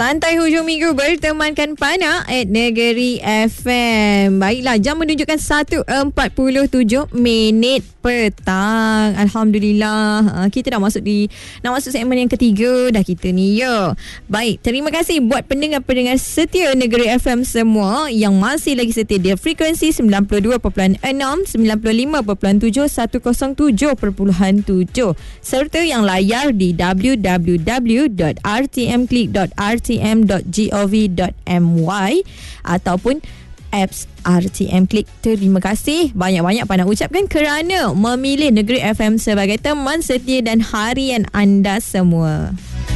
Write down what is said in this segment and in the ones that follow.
Santai hujung minggu bertemankan Pana at Negeri FM. Baiklah, jam menunjukkan 1.47 petang. Alhamdulillah. Kita dah masuk segmen yang ketiga dah kita ni ya. Baik, terima kasih buat pendengar-pendengar setia Negeri FM semua yang masih lagi setia di frekuensi 92.6, 95.7, 107.7 serta yang layar di www.rtmclick.rtm.gov.my ataupun apps RTM Click. Terima kasih banyak-banyak Pana ucapkan kerana memilih Negeri FM sebagai teman setia dan harian anda semua.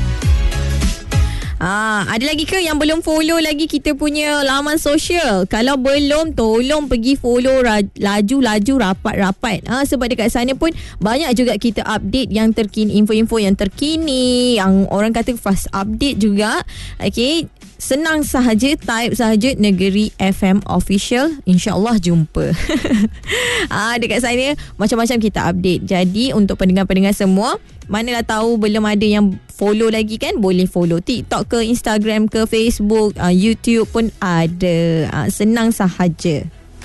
Ada lagi ke yang belum follow lagi kita punya laman sosial? Kalau belum, tolong pergi follow laju rapat-rapat. Sebab dekat sana pun banyak juga kita update yang terkini, info-info yang terkini, yang orang kata fast update juga. Okay, senang sahaja, type sahaja Negeri FM Official, InsyaAllah jumpa. Dekat sana macam-macam kita update. Jadi untuk pendengar-pendengar semua, mana dah tahu belum ada yang follow lagi kan, boleh follow TikTok ke, Instagram ke, Facebook, YouTube pun ada. Senang sahaja.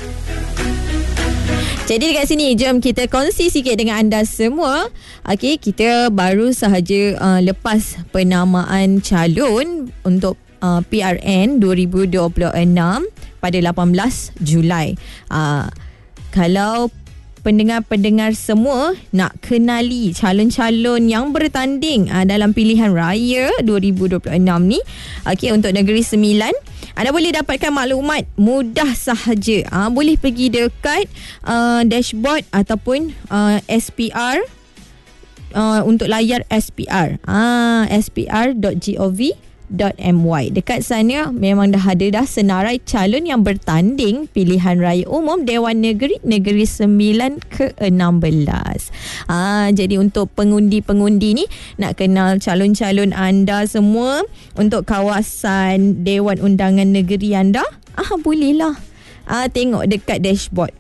Jadi dekat sini jom kita kongsi sikit dengan anda semua. Okey, kita baru sahaja lepas penamaan calon untuk PRN 2026 pada 18 Julai. Kalau pendengar-pendengar semua nak kenali calon-calon yang bertanding dalam pilihan raya 2026 ni, okey, untuk Negeri Sembilan, anda boleh dapatkan maklumat mudah sahaja. Boleh pergi dekat dashboard ataupun SPR, untuk layar SPR, spr.gov.my. Dekat sana memang dah ada senarai calon yang bertanding pilihan raya umum Dewan Negeri Sembilan ke-16. Jadi untuk pengundi-pengundi ni nak kenal calon-calon anda semua untuk kawasan Dewan Undangan Negeri anda, bolehlah tengok dekat dashboard.